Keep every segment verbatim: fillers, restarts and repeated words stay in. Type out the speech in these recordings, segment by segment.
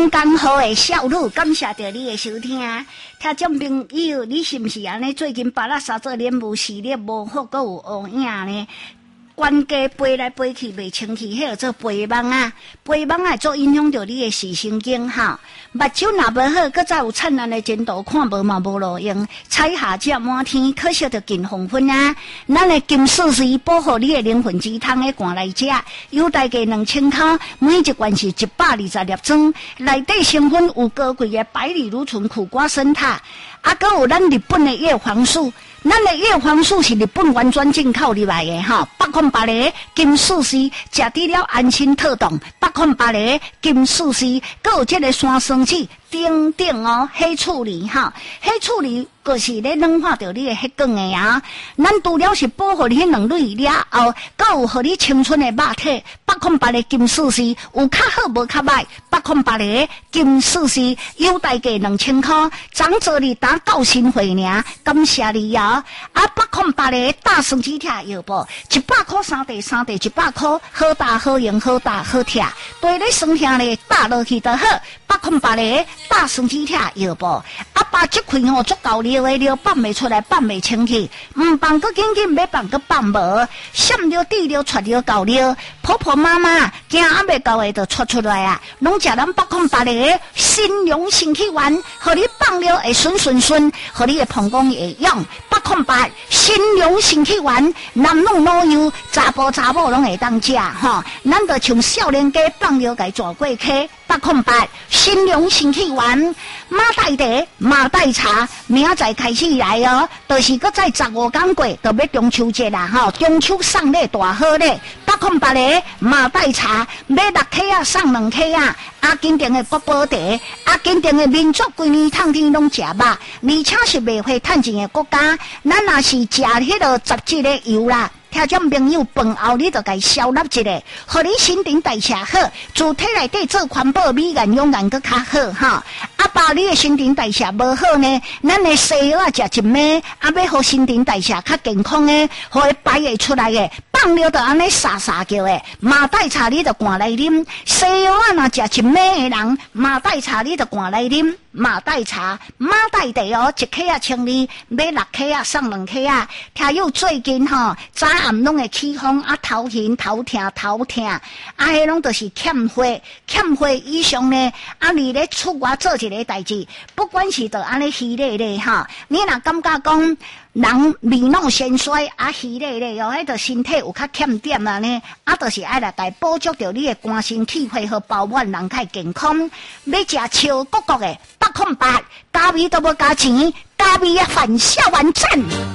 天刚好的少女，感谢着你的收听。听众朋友，你是毋是安尼？最近巴拉沙做脸无视力无好，阁有乌影呢？关家飞来飞去袂清气，迄个做飞蚊啊，飞蚊啊做影响着你的视神经哈。目睭若无好，搁再有灿烂的前途，看无嘛无路用。彩霞只满天，可惜着近黄昏啊。咱的金丝丝保护你的灵魂鸡汤的罐来食，有大价两千块，每一罐是一百二十粒装，内底成分有高贵的百里芦醇苦瓜生塔，啊，搁有咱日本的叶黄素。咱的叶黄素是日本完全进口入来的哈，百款百个金丝丝食滴了安心特动，百款百个金丝丝，搁有这个酸酸气等等哦，黑处理哈，黑处理就是咧软化着你的血管的啊。咱除了是保护你迄两类了后，搁有互你青春的肉体，百款百个金丝丝有较好无较歹，百款百个金丝丝有大价两千块，长做你打到新会尔，感谢你啊！啊，百款百个大生肌贴药包，一百块三袋三袋一百块，好大好用好大好贴，对你生疼咧打落去就好。百款百个大生肌贴药包，啊把这块吼足够料的料放袂出来，放袂清气，唔放个紧紧，要放个放无，闪料滴料出料够料，婆婆妈妈惊还袂够的就出出来啊，拢食咱百款百个新阳新气丸，互你放料会顺顺顺，互你的膀胱会用。百款百新阳新气丸，男女老幼查甫查某拢会当食吼，咱就像少年家放料给转过去。百款百新阳新气丸，马黛茶、马黛茶，明仔载开始来哦，就是搁在十五天过，就要中秋节啦吼，中秋送礼大好礼，百款百个马黛茶，买六克啊送两克啊，啊坚定的宝宝茶，啊坚定的民族规年通天拢食肉，而且是袂会趁钱的国家，咱若是食迄个杂质的油啦。听众朋友，饭后你就该消纳一个，互你新陈代谢好，自体内底做环保美颜永远搁较好哈。啊，把你的新陈代谢无好呢，咱的西药啊食一枚，啊要互新陈代谢较健康的，互伊排会出来的，放了就安尼沙沙叫的。马黛茶你就灌来啉，西药啊若食一枚的人，马黛茶你就灌来啉。马黛茶、马黛茶哦，一克啊千二，买六克啊送两克啊。听友最近吼、哦，早暗拢会起风啊，头晕、头痛、头痛，啊，迄拢就是欠血，欠血以上呢，啊，你咧出外做一个代志，不管是就安尼虚累累哈，你若感觉讲。人面脑先衰啊，虚累累哦，迄个身体有较欠点啊呢，啊，就是爱来来补足着你的肝肾气血和饱满，人较健康。要食超国国的百款百，加味都无加钱，加味啊反效完赞。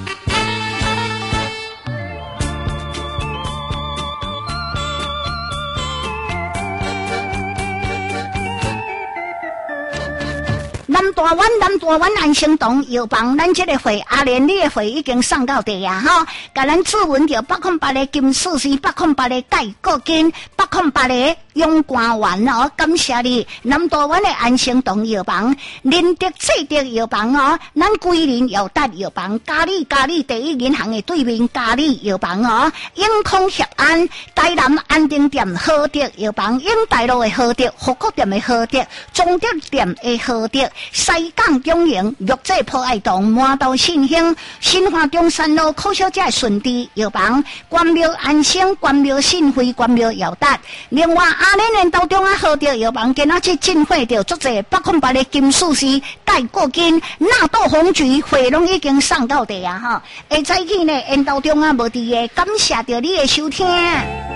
南大湾南大湾安心堂药房，咱这个会阿莲你的会已经送到地啊哈！甲咱注文着百款百个金丝丝，百款百个钙固筋，百款百个用肝丸哦，感谢你！南大湾的安心堂药房，仁德智德药房哦，咱桂林药达药房，嘉里嘉里第一银行的对面嘉里药房哦，永康协安台南安定店好德药房，永大路的好德，福国店的好德，中德店的好德。西港中营玉济坡爱堂满道信兴新华中山路柯小姐顺地药房关庙安兴关庙信辉关庙药达。另外阿莲园当中啊好着药房今仔日进货着足济百款百个金丝丝钙固筋纳豆红菊货拢已经送到地啊哈！会早起呢，因当中啊无伫个感谢着你的收听。